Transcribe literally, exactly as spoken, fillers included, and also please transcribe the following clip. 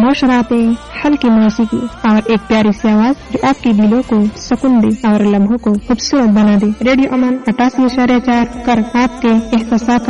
खामोश रातें, हल्की मौसीकी और एक प्यारी सी आवाज जो आपके दिलों को सुकून दे और लम्हों को खूबसूरत बना दे। रेडियो अमन अट्ठासी इशारे चार कर आपके एहसास